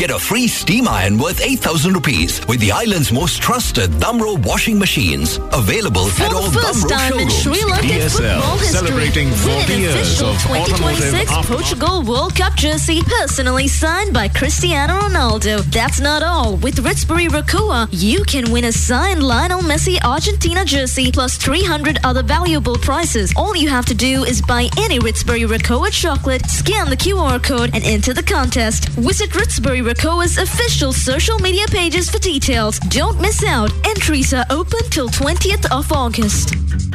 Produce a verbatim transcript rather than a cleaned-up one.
get a free steam iron worth eight thousand rupees with the island's most trusted Damro washing machines. Available For at the all first Damro time in showrooms. Sri Lankan D S L, football history, celebrating win forty an years official of twenty twenty-six automotive Portugal World Cup jersey personally signed by Cristiano Ronaldo. That's not all. With Ritzbury Rakoa, you can win a signed Lionel Messi Argentina jersey plus three hundred other valuable prizes. All you have to do is buy any Ritzbury Rakoa chocolate, scan the Q R code, and enter the contest. Visit Ritzbury Rakoa's official social media pages for details. Don't miss out. Entries are open till twentieth of August.